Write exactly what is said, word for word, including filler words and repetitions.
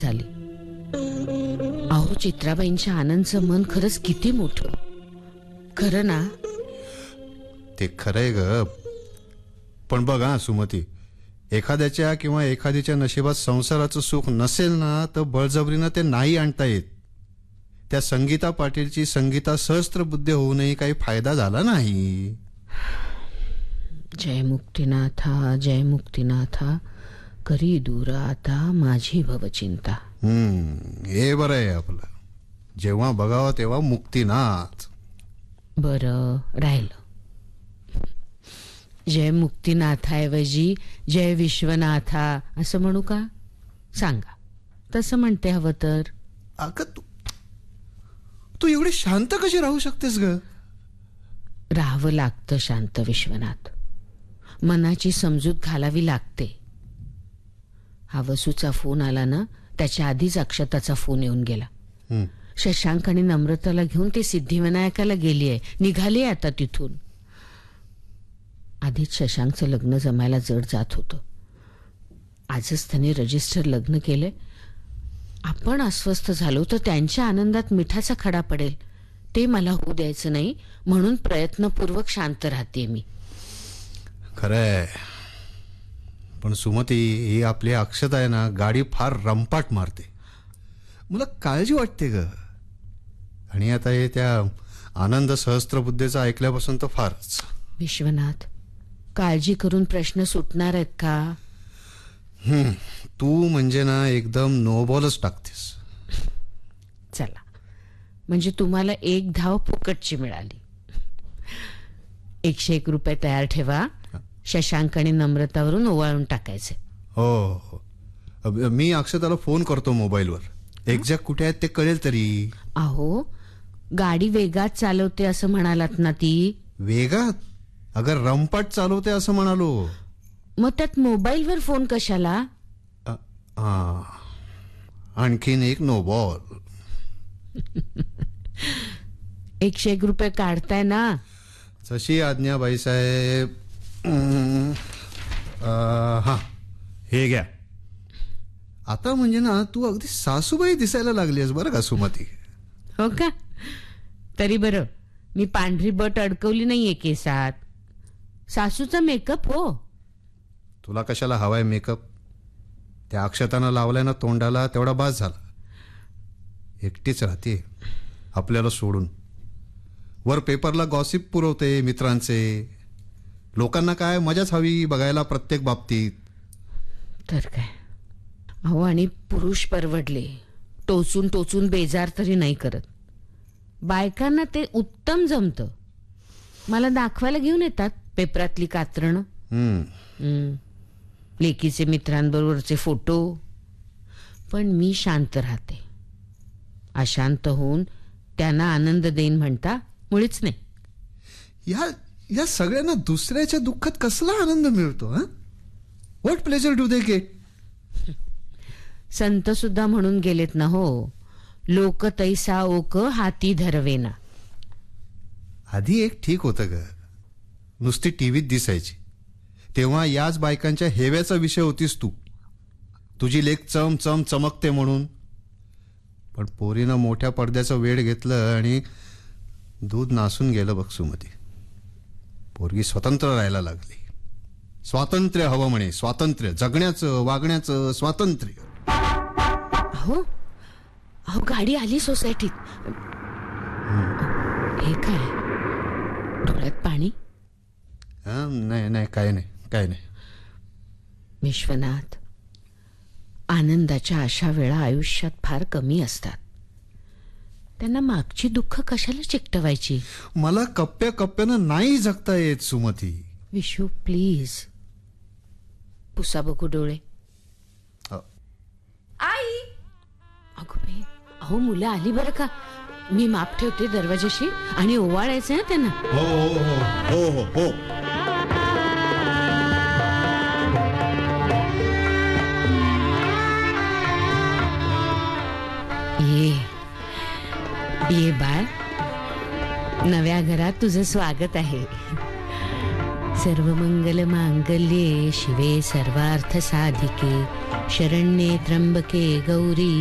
झाली. अहो, चित्राबाईंच्या आनंदचं मन खरंच किती मोठं. खरं ना? ते खरंय ग. पण बघ हा सुमती, एखाद्याच्या किंवा एखादीच्या नशिबात संसाराचं सुख नसेल ना, तर बळजबरीनं ते नाही आणता येत. त्या संगीता पाटीलची संगीता सहस्त्रबुद्धी होऊनही काही फायदा झाला नाही. जय मुक्तिनाथा, जय मुक्तिनाथा, करी दूर आता माझी भवचिंता. हम्म हे बरं आहे आपलं. जेव्हा बघावं तेव्हा मुक्तिनाथ. बरं राहिलं. जय मुक्तिनाथाऐवजी जय विश्वनाथा असं म्हणू का? सांगा. तसं म्हणते हवं तर. अगं तू तू एवढी शांत कशी राहू शकतेस ग? राहावं लागतं शांत विश्वनाथ. मनाची समजूत घालावी लागते. हा वसूचा फोन आला ना, त्याच्या आधीच अक्षताचा फोन येऊन गेला. शशांक आणि नम्रताला घेऊन ते सिद्धिविनायकाला गेली आहे. निघाली आता तिथून. आधीच शशांकचं लग्न जमायला जड जात होतं. आजच त्याने रजिस्टर लग्न केले. आपण अस्वस्थ झालो तर त्यांच्या आनंदात मिठाचा खडा पडेल. ते मला होऊ द्यायचं नाही, म्हणून प्रयत्नपूर्वक शांत राहते मी. खरंय. पण सुमती, ही आपली अक्षता आहे ना, गाडी फार रंपाट मारते. मला काळजी वाटते ग. आणि आता हे त्या आनंद सहस्त्रबुद्धीचं ऐकल्यापासून तर फारच. विश्वनाथ, काळजी करून प्रश्न सुटणार आहेत का? हम्म तू म्हणजे ना एकदम नोबॉलच टाकतेस. चला, म्हणजे तुम्हाला एक धाव फुकटची मिळाली. एकशे एक रुपये तयार ठेवा. शशांक आणि नम्रतावरून ओवाळून टाकायचे. हो, मी अक्षताला फोन करतो मोबाईलवर. एक्झॅक्ट कुठे आहेत ते कळेल तरी. अहो, गाडी वेगात चालवते असं म्हणालात ना. ती वेगात? अगर रंपाट चालवते असं म्हणालो. मग त्यात मोबाईलवर फोन कशाला? हा, आणखीन एक नो बॉल. एकशे एक रुपये काढताय ना? जशी आज्ञा बाईसाहेब. हा, हे घ्या. आता म्हणजे ना तू अगदी सासूबाई दिसायला लागलीस बरं का सुमती. हो का? तरी बरं, मी पांढरी बट अडकवली नाहीये केसात. सासूचा मेकअप हो. तुला कशाला हवाय मेकअप? त्या अक्षतानं लावलाय ना तोंडाला, तेवढा बास झाला. एकटीच राहते आपल्याला सोडून. वर पेपरला गॉसिप पुरवते मित्रांचे. लोकांना काय मजाच हवी बघायला प्रत्येक बाबतीत. तर काय. अहो, आणि पुरुष परवडले. टोचून टोचून बेजार तरी नाही करत. बायकांना ते उत्तम जमतं. मला दाखवायला घेऊन येतात पेपरातली कात्रणं. हम्म लेकीचे मित्रांबरोबरचे फोटो. पण मी शांत राहते. अशांत होऊन त्यांना आनंद देईन म्हणता मुळीच नाही. या या सगळ्यांना दुसऱ्याच्या दुःखात कसला आनंद मिळतो? हा, what pleasure do they get? संत सुद्धा म्हणून गेलेत ना हो, लोक तैसा ओक हाती धरवेना. आधी एक ठीक होतं ग, नुसती टीव्हीत दिसायची. तेव्हा याच बायकांच्या हेव्याचा विषय होतीस तू. तुझी लेक चम चम चमकते म्हणून. पण पोरीनं मोठ्या पडद्याचं वेड घेतलं आणि दूध नासून गेलं बघ सुमती. पोरगी स्वतंत्र राहायला लागली. स्वातंत्र्य हवं म्हणे. स्वातंत्र्य, जगण्याचं वागण्याचं स्वातंत्र्य. अहो अहो गाडी आली सोसायटीत. हे काय? डोळ्यात पाणी? नाही नाही, काय नाही काय नाही. विश्वनाथ, आनंदाच्या अशा वेळा आयुष्यात फार कमी असतात. त्यांना मागची दुःख कशाला चिकटवायची? मला कप्प्या कप्प्यानं नाही जगता येत सुमती. विशू प्लीज, पुसा बघू डोळे. आई. अगो बाई, अहो मुलं आली बरं का. मी माप ठेवते दरवाजाशी आणि ओवाळायचं ना त्यांना. हो हो हो हो हो. ये ये बाळ, नव्या घरात तुझं स्वागत आहे. सर्व मंगल मांगल्ये शिवे सर्वार्थ साधिके शरण्ये त्र्यंबके गौरी